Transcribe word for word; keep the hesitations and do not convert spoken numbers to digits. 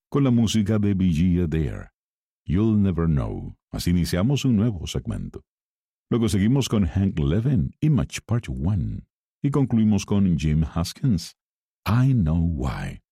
con la música de Bee Gee Adair. You'll Never Know. Así iniciamos un nuevo segmento. Luego seguimos con Hank Levin, Image Part uno. Y concluimos con Jim Haskins, I Know Why.